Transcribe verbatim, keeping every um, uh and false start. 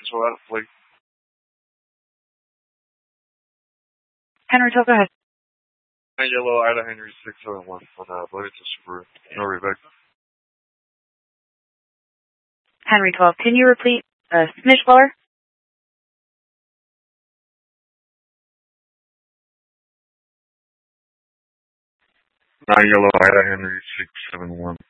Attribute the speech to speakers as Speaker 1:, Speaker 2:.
Speaker 1: cancel that, please?
Speaker 2: Henry, go ahead.
Speaker 1: Nine Yellow, Ida Henry six seven one on uh, Bloomington Subaru. No rebate.
Speaker 2: Henry twelve, can you repeat uh, Smith Blower?
Speaker 1: Nine Yellow, Ida Henry six seven one.